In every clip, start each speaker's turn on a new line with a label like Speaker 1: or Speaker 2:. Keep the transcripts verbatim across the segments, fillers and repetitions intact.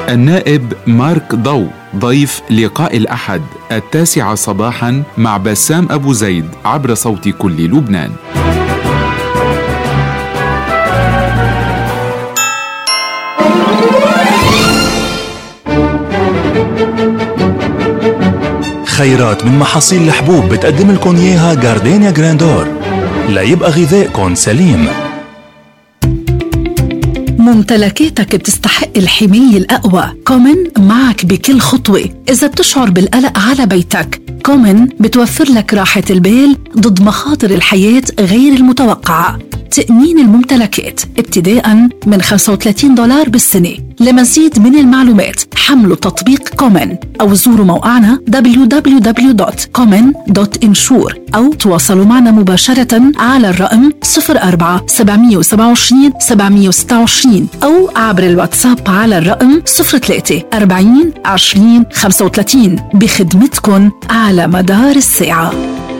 Speaker 1: النائب مارك ضو ضيف لقاء الأحد التاسعة صباحا مع بسام أبو زيد عبر صوت كل لبنان.
Speaker 2: خيرات من محاصيل الحبوب بتقدم لكم إياها جاردينيا جراندور ليبقى غذائكم سليم.
Speaker 3: ممتلكاتك بتستحق الحماية الأقوى. كومن معك بكل خطوة. إذا بتشعر بالقلق على بيتك، كومن بتوفر لك راحة البال ضد مخاطر الحياة غير المتوقعة. تأمين الممتلكات ابتداء من خمسة وثلاثين دولار بالسنة. لمزيد من المعلومات حملوا تطبيق كومن أو زوروا موقعنا دبليو دبليو دبليو دوت كومن دوت انشور أو تواصلوا معنا مباشرة على الرقم صفر أربعة سبعمية وسبعة وعشرين سبعمية وستة وعشرين أو عبر الواتساب على الرقم صفر ثلاثة أربعين عشرين خمسة وثلاثين بخدمتكم على مدار الساعة.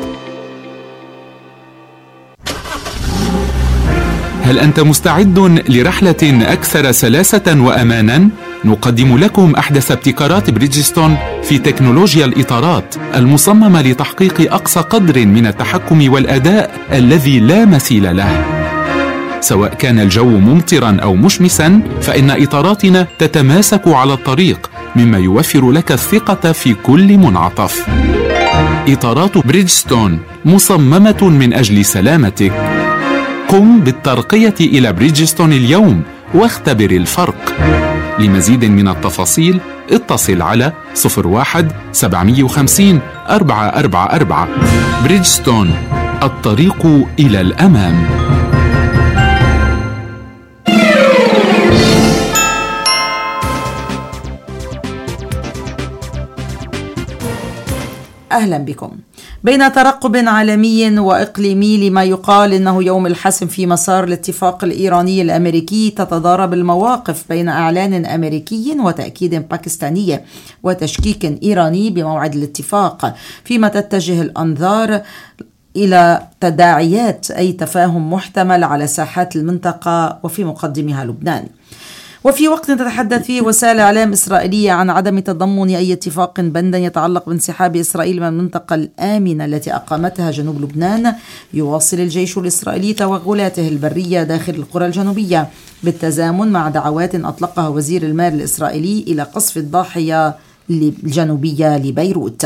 Speaker 1: هل أنت مستعد لرحلة أكثر سلاسة وأمانا؟ نقدم لكم أحدث ابتكارات بريدجستون في تكنولوجيا الإطارات المصممة لتحقيق أقصى قدر من التحكم والأداء الذي لا مثيل له. سواء كان الجو ممطرا أو مشمسا، فإن إطاراتنا تتماسك على الطريق، مما يوفر لك الثقة في كل منعطف. إطارات بريدجستون مصممة من أجل سلامتك. قم بالترقية إلى بريدجستون اليوم واختبر الفرق. لمزيد من التفاصيل اتصل على صفر واحد سبعمية وخمسين أربعة أربعة أربعة. بريدجستون، الطريق إلى الأمام.
Speaker 4: أهلا بكم. بين ترقب عالمي وإقليمي لما يقال إنه يوم الحسم في مسار الاتفاق الإيراني الأمريكي، تتضارب المواقف بين إعلان أمريكي وتأكيد باكستاني وتشكيك إيراني بموعد الاتفاق، فيما تتجه الأنظار إلى تداعيات أي تفاهم محتمل على ساحات المنطقة وفي مقدمها لبنان. وفي وقت تتحدث فيه وسائل الإعلام الإسرائيلية عن عدم تضمن أي اتفاق بندا يتعلق بانسحاب إسرائيل من المنطقة الآمنة التي أقامتها جنوب لبنان، يواصل الجيش الإسرائيلي توغلاته البرية داخل القرى الجنوبية بالتزامن مع دعوات أطلقها وزير المال الإسرائيلي إلى قصف الضاحية الجنوبية لبيروت.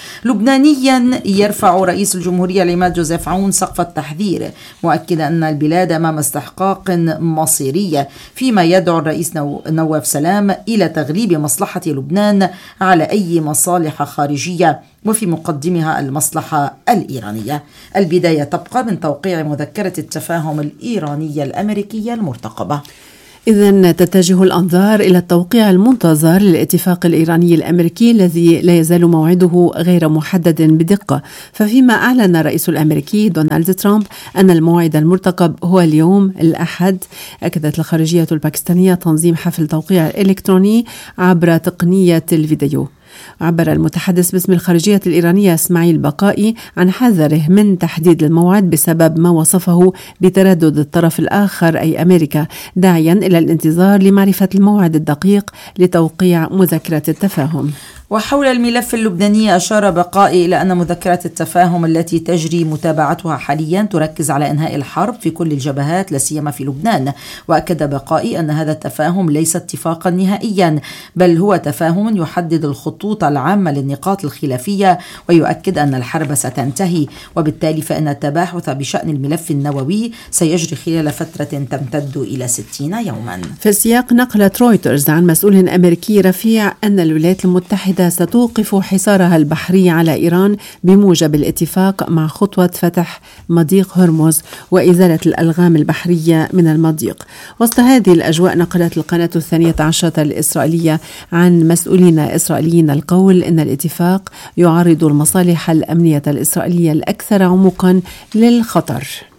Speaker 4: لبنانيا يرفع رئيس الجمهورية العماد جوزيف عون سقف التحذير، مؤكدا أن البلاد أمام استحقاق مصيري، فيما يدعو الرئيس نواف سلام إلى تغليب مصلحة لبنان على أي مصالح خارجية، وفي مقدمها المصلحة الإيرانية. البداية تبقى من توقيع مذكرة التفاهم الإيرانية الأمريكية المرتقبة.
Speaker 5: إذن تتجه الأنظار إلى التوقيع المنتظر للاتفاق الإيراني الأمريكي الذي لا يزال موعده غير محدد بدقة. ففيما أعلن الرئيس الأمريكي دونالد ترامب أن الموعد المرتقب هو اليوم الأحد، أكدت الخارجية الباكستانية تنظيم حفل توقيع إلكتروني عبر تقنية الفيديو. عبر المتحدث باسم الخارجية الإيرانية إسماعيل بقائي عن حذره من تحديد الموعد بسبب ما وصفه بتردد الطرف الآخر أي أمريكا، داعيا إلى الانتظار لمعرفة الموعد الدقيق لتوقيع مذكرة التفاهم.
Speaker 4: وحول الملف اللبناني أشار بقائي إلى أن مذكرة التفاهم التي تجري متابعتها حاليا تركز على إنهاء الحرب في كل الجبهات لا سيما في لبنان. وأكد بقائي أن هذا التفاهم ليس اتفاقا نهائيا، بل هو تفاهم يحدد الخطوط العامة للنقاط الخلافية، ويؤكد أن الحرب ستنتهي، وبالتالي فإن التباحث بشأن الملف النووي سيجري خلال فترة تمتد إلى ستين يوما.
Speaker 5: في السياق نقلت رويترز عن مسؤول أمريكي رفيع أن الولايات المتحدة ستوقف حصارها البحري على إيران بموجب الاتفاق مع خطوة فتح مضيق هرمز وإزالة الألغام البحرية من المضيق. وسط هذه الأجواء نقلت القناة الثانية عشرة الإسرائيلية عن مسؤولين إسرائيليين القول إن الاتفاق يعرض المصالح الأمنية الإسرائيلية الأكثر عمقا للخطر.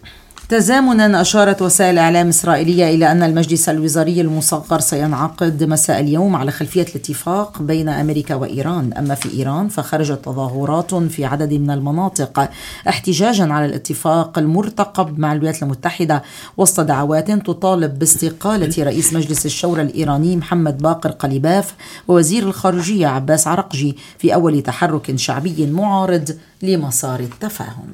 Speaker 4: تزامنا أشارت وسائل إعلام إسرائيلية إلى أن المجلس الوزاري المصغر سينعقد مساء اليوم على خلفية الاتفاق بين أمريكا وإيران. أما في إيران فخرجت تظاهرات في عدد من المناطق احتجاجا على الاتفاق المرتقب مع الولايات المتحدة وسط دعوات تطالب باستقالة رئيس مجلس الشورى الإيراني محمد باقر قليباف ووزير الخارجية عباس عرقجي في أول تحرك شعبي معارض لمسار التفاهم.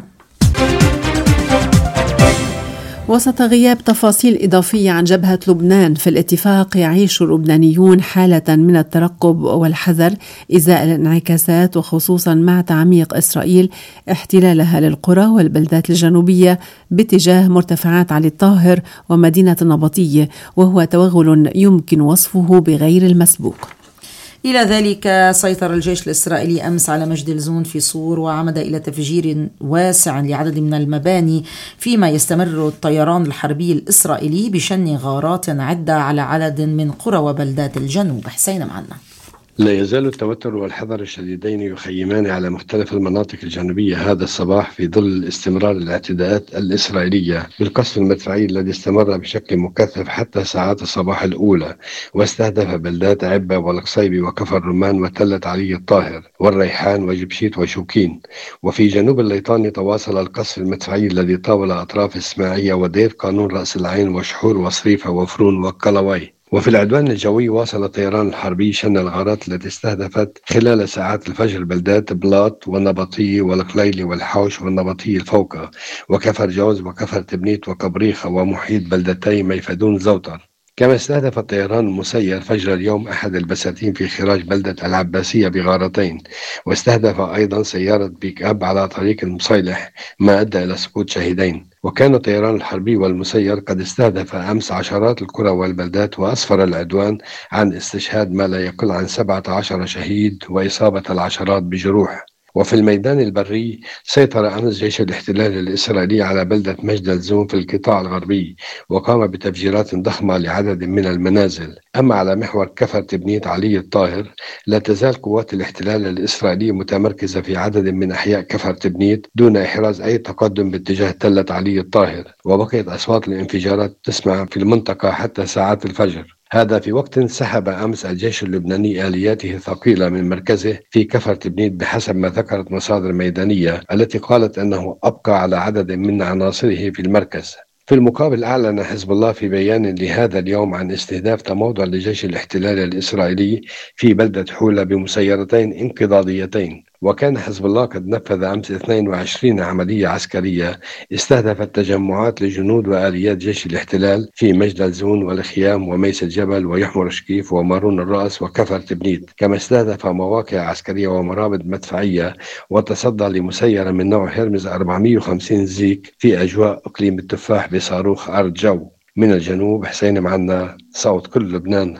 Speaker 5: وسط غياب تفاصيل إضافية عن جبهة لبنان في الاتفاق، يعيش اللبنانيون حالة من الترقب والحذر إزاء الانعكاسات، وخصوصا مع تعميق إسرائيل احتلالها للقرى والبلدات الجنوبية باتجاه مرتفعات علي الطاهر ومدينة النبطية، وهو توغل يمكن وصفه بغير المسبوق.
Speaker 4: إلى ذلك سيطر الجيش الإسرائيلي أمس على مجد الزون في صور وعمد إلى تفجير واسع لعدد من المباني، فيما يستمر الطيران الحربي الإسرائيلي بشن غارات عدة على عدد من قرى وبلدات الجنوب. حسين معنا.
Speaker 6: لا يزال التوتر والحذر الشديدين يخيمان على مختلف المناطق الجنوبية هذا الصباح في ظل استمرار الاعتداءات الإسرائيلية بالقصف المدفعي الذي استمر بشكل مكثف حتى ساعات الصباح الأولى، واستهدف بلدات عبة والقصيبي وكفر رمان وتلة علي الطاهر والريحان وجبشيت وشوكين. وفي جنوب الليطاني تواصل القصف المدفعي الذي طاول أطراف إسماعيلية ودير قانون رأس العين وشحور وصريفة وفرون وقلواي. وفي العدوان الجوي واصل الطيران الحربي شن الغارات التي استهدفت خلال ساعات الفجر بلدات بلاط والنبطية والقليلي والحوش والنبطية الفوقة وكفر جوز وكفر تبنيت وكبريخة ومحيط بلدتي ميفدون زوتر. كما استهدف الطيران المسير فجر اليوم أحد البساتين في خراج بلدة العباسية بغارتين، واستهدف أيضا سيارة بيك أب على طريق المصيلح ما أدى إلى سقوط شهيدين. وكان الطيران الحربي والمسير قد استهدف أمس عشرات القرى والبلدات، وأسفر العدوان عن استشهاد ما لا يقل عن سبعة عشر شهيد وإصابة العشرات بجروح. وفي الميدان البري سيطر أمس جيش الاحتلال الإسرائيلي على بلدة مجد الزون في القطاع الغربي، وقام بتفجيرات ضخمة لعدد من المنازل. أما على محور كفر تبنيت علي الطاهر لا تزال قوات الاحتلال الإسرائيلي متمركزة في عدد من أحياء كفر تبنيت دون إحراز أي تقدم باتجاه تلة علي الطاهر، وبقيت أصوات الانفجارات تسمع في المنطقة حتى ساعات الفجر. هذا في وقت سحب أمس الجيش اللبناني آلياته الثقيلة من مركزه في كفر تبنيت بحسب ما ذكرت مصادر ميدانية التي قالت أنه أبقى على عدد من عناصره في المركز. في المقابل أعلن حزب الله في بيان لهذا اليوم عن استهداف تموضع لجيش الاحتلال الإسرائيلي في بلدة حولة بمسيرتين انقضاضيتين. وكان حزب الله قد نفذ أمس اثنين وعشرين عملية عسكرية استهدفت تجمعات لجنود وآليات جيش الاحتلال في مجد الزون والخيام وميس الجبل ويحمر شكيف ومارون الرأس وكفر تبنيت، كما استهدف مواقع عسكرية ومرابط مدفعية، وتصدى لمسيرة من نوع هيرمز أربعمئة وخمسين زيك في أجواء إقليم التفاح بصاروخ أرض جو. من الجنوب حسين معنا، صوت كل لبنان.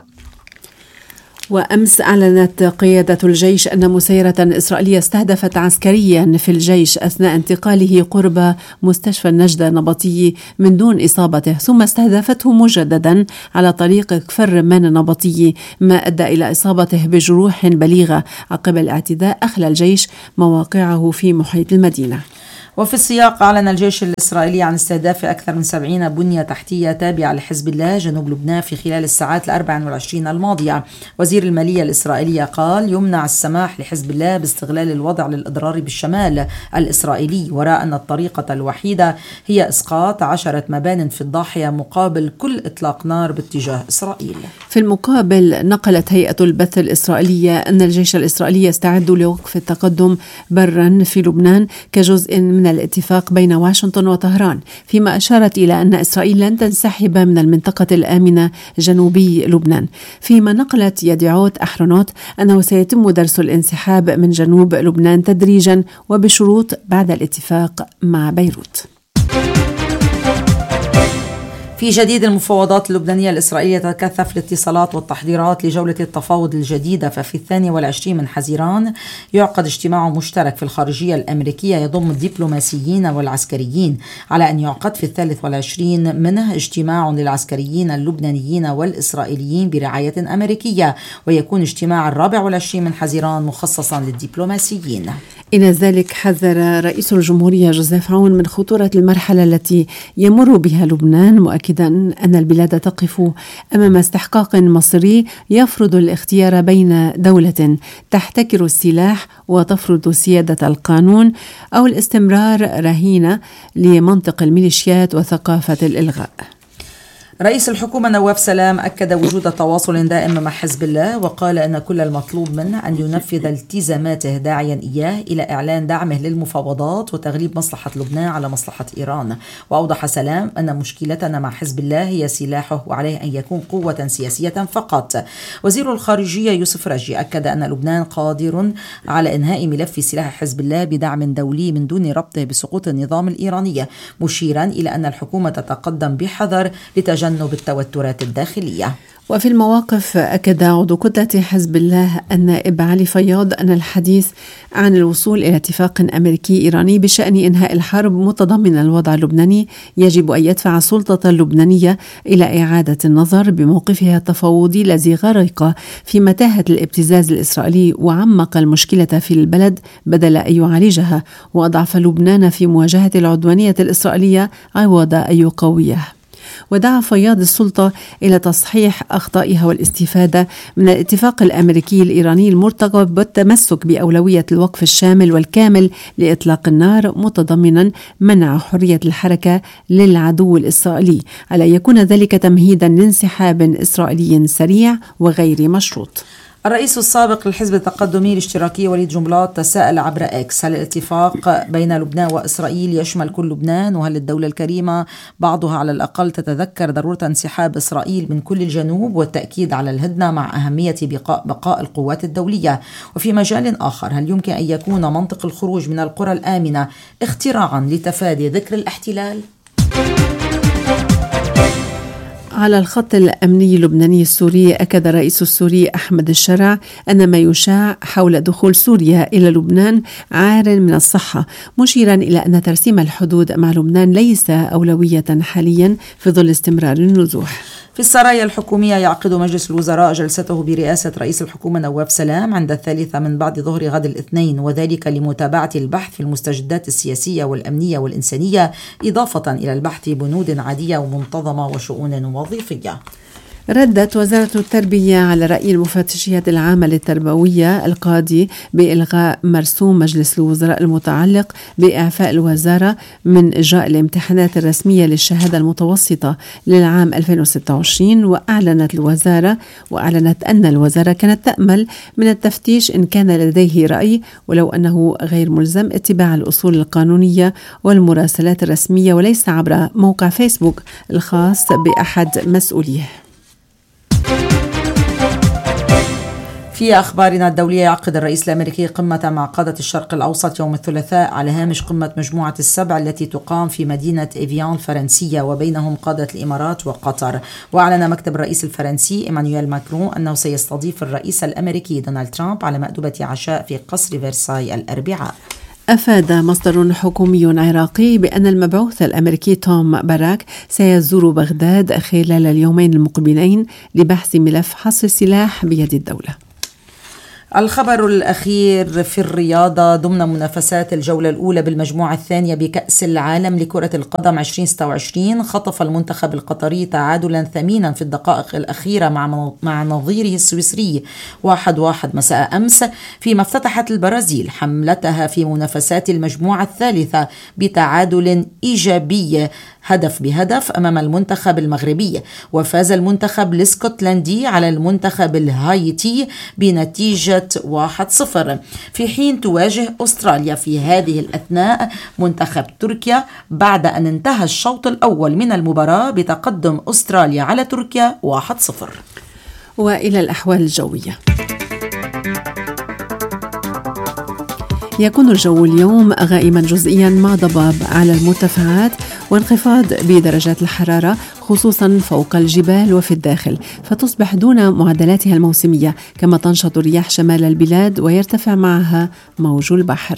Speaker 5: وأمس أعلنت قيادة الجيش أن مسيرة إسرائيلية استهدفت عسكريا في الجيش أثناء انتقاله قرب مستشفى النجدة النبطي من دون إصابته، ثم استهدفته مجددا على طريق كفر رمان النبطي ما أدى إلى إصابته بجروح بليغة. عقب الاعتداء أخلى الجيش مواقعه في محيط المدينة.
Speaker 4: وفي السياق أعلن الجيش الإسرائيلي عن استهداف أكثر من سبعين بنية تحتية تابعة لحزب الله جنوب لبنان في خلال الساعات الأربع والعشرين الماضية. وزير المالية الإسرائيلية قال يمنع السماح لحزب الله باستغلال الوضع للإضرار بالشمال الإسرائيلي، وراء أن الطريقة الوحيدة هي إسقاط عشرة مبان في الضاحية مقابل كل إطلاق نار باتجاه إسرائيل.
Speaker 5: في المقابل نقلت هيئة البث الإسرائيلية أن الجيش الإسرائيلي يستعد لوقف التقدم برا في لبنان كجزء من من الاتفاق بين واشنطن وطهران، فيما أشارت إلى أن إسرائيل لن تنسحب من المنطقة الآمنة جنوبي لبنان. فيما نقلت يديعوت أحرونوت أنه سيتم درس الانسحاب من جنوب لبنان تدريجا وبشروط بعد الاتفاق مع بيروت.
Speaker 4: في جديد المفاوضات اللبنانية الإسرائيلية تتكثف الاتصالات والتحضيرات لجولة التفاوض الجديدة. ففي الثاني والعشرين من حزيران يعقد اجتماع مشترك في الخارجية الأمريكية يضم الدبلوماسيين والعسكريين، على أن يعقد في الثالث والعشرين منه اجتماع للعسكريين اللبنانيين والإسرائيليين برعاية أمريكية، ويكون اجتماع الرابع والعشرين من حزيران مخصصا للدبلوماسيين.
Speaker 5: إلى ذلك حذر رئيس الجمهورية جوزيف عون من خطورة المرحلة التي يمر بها لبنان، مؤكدا أن البلاد تقف أمام استحقاق مصيري يفرض الاختيار بين دولة تحتكر السلاح وتفرض سيادة القانون أو الاستمرار رهينة لمنطق الميليشيات وثقافة الإلغاء.
Speaker 4: رئيس الحكومة نواف سلام أكد وجود تواصل دائم مع حزب الله، وقال أن كل المطلوب منه أن ينفذ التزاماته، داعيا إياه إلى إعلان دعمه للمفاوضات وتغليب مصلحة لبنان على مصلحة إيران. وأوضح سلام أن مشكلتنا مع حزب الله هي سلاحه، وعليه أن يكون قوة سياسية فقط. وزير الخارجية يوسف رجي أكد أن لبنان قادر على إنهاء ملف سلاح حزب الله بدعم دولي من دون ربطه بسقوط النظام الإيراني، مشيرا إلى أن الحكومة تتقدم بحذر لتجنب بالتوترات الداخلية.
Speaker 5: وفي المواقف أكد عضو كتلة حزب الله النائب علي فياض أن الحديث عن الوصول إلى اتفاق أمريكي إيراني بشأن إنهاء الحرب متضمن الوضع اللبناني يجب أن يدفع السلطة اللبنانية إلى إعادة النظر بموقفها التفاوضي الذي غرق في متاهة الابتزاز الإسرائيلي وعمق المشكلة في البلد بدل أن يعالجها، وأضعف لبنان في مواجهة العدوانية الإسرائيلية عوض أن يقويها. ودعا فياض السلطة إلى تصحيح أخطائها والاستفادة من الاتفاق الأمريكي الإيراني المرتقب والتمسك بأولوية الوقف الشامل والكامل لإطلاق النار، متضمنا منع حرية الحركة للعدو الإسرائيلي، على أن يكون ذلك تمهيدا لانسحاب إسرائيلي سريع وغير مشروط.
Speaker 4: الرئيس السابق للحزب التقدمي الاشتراكي وليد جنبلاط تساءل عبر اكس: هل الاتفاق بين لبنان وإسرائيل يشمل كل لبنان؟ وهل الدولة الكريمة بعضها على الأقل تتذكر ضرورة انسحاب إسرائيل من كل الجنوب والتأكيد على الهدنة مع أهمية بقاء, بقاء القوات الدولية؟ وفي مجال آخر: هل يمكن أن يكون منطق الخروج من القرى الآمنة اختراعا لتفادي ذكر الاحتلال؟
Speaker 5: على الخط الأمني اللبناني السوري، أكد الرئيس السوري أحمد الشرع أن ما يشاع حول دخول سوريا إلى لبنان عار من الصحة، مشيرا إلى أن ترسيم الحدود مع لبنان ليس أولوية حاليا في ظل استمرار النزوح.
Speaker 4: في السرايا الحكومية، يعقد مجلس الوزراء جلسته برئاسة رئيس الحكومة نواف سلام عند الثالثة من بعد ظهر غد الاثنين، وذلك لمتابعة البحث في المستجدات السياسية والأمنية والإنسانية، إضافة إلى البحث بنود عادية ومنتظمة وشؤون وظيفية.
Speaker 5: ردت وزارة التربية على رأي المفتشية العامة للتربوية القاضي بإلغاء مرسوم مجلس الوزراء المتعلق بإعفاء الوزارة من إجراء الامتحانات الرسمية للشهادة المتوسطة للعام ألفين وستة وعشرين. وأعلنت الوزارة وأعلنت أن الوزارة كانت تأمل من التفتيش إن كان لديه رأي، ولو أنه غير ملزم اتباع الأصول القانونية والمراسلات الرسمية وليس عبر موقع فيسبوك الخاص بأحد مسؤوليه.
Speaker 4: في أخبارنا الدولية، يعقد الرئيس الأمريكي قمة مع قادة الشرق الأوسط يوم الثلاثاء على هامش قمة مجموعة السبع التي تقام في مدينة إيفيان الفرنسية، وبينهم قادة الإمارات وقطر. وأعلن مكتب الرئيس الفرنسي إيمانويل ماكرون أنه سيستضيف الرئيس الأمريكي دونالد ترامب على مأدبة عشاء في قصر فرساي الأربعاء.
Speaker 5: أفاد مصدر حكومي عراقي بأن المبعوث الأمريكي توم باراك سيزور بغداد خلال اليومين المقبلين لبحث ملف حصر السلاح بيد الدولة.
Speaker 4: الخبر الأخير في الرياضة: ضمن منافسات الجولة الأولى بالمجموعة الثانية بكأس العالم لكرة القدم ألفين وستة وعشرين، خطف المنتخب القطري تعادلا ثمينا في الدقائق الأخيرة مع مع نظيره السويسري واحد واحد مساء أمس، فيما افتتحت البرازيل حملتها في منافسات المجموعة الثالثة بتعادل إيجابي هدف بهدف أمام المنتخب المغربي. وفاز المنتخب الاسكتلندي على المنتخب الهايتي بنتيجة واحد صفر، في حين تواجه أستراليا في هذه الأثناء منتخب تركيا بعد أن انتهى الشوط الأول من المباراة بتقدم أستراليا على تركيا واحد صفر.
Speaker 5: وإلى الأحوال الجوية، يكون الجو اليوم غائما جزئيا مع ضباب على المرتفعات وانخفاض بدرجات الحرارة خصوصا فوق الجبال وفي الداخل، فتصبح دون معدلاتها الموسمية، كما تنشط رياح شمال البلاد ويرتفع معها موج البحر.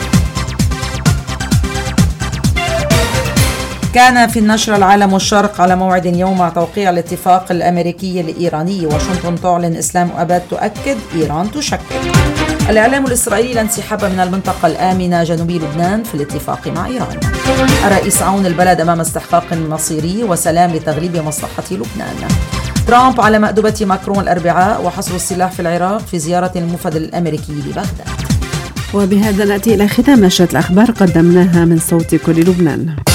Speaker 4: كان في النشر العالم والشرق على موعد يوم مع توقيع الاتفاق الأمريكي الإيراني. واشنطن تعلن إسلام أباد تؤكد إيران تشكل. الإعلام الإسرائيلي الانسحاب من المنطقة الآمنة جنوبي لبنان في الاتفاق مع إيران. الرئيس عون البلد أمام استحقاق مصيري وسلام لتغليب مصلحة لبنان. ترامب على مأدبة ماكرون الأربعاء وحصر السلاح في العراق في زيارة المفد الأمريكي لبغداد.
Speaker 5: وبهذا نأتي إلى ختام نشرة الأخبار قدمناها من صوت كل لبنان.